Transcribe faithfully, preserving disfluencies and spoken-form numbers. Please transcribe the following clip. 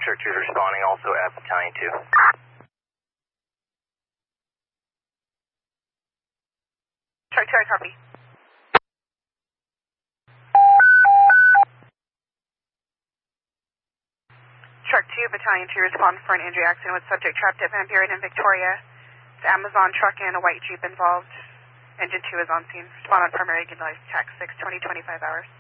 Shark two is responding also at Battalion two. Shark two, I copy. Shark two, Battalion two, respond for an injury accident with subject trapped at Van Buren in Victoria. The Amazon truck and a white Jeep involved. Engine two is on scene. Respond on primary, good life, tax six, twenty, twenty-five hours.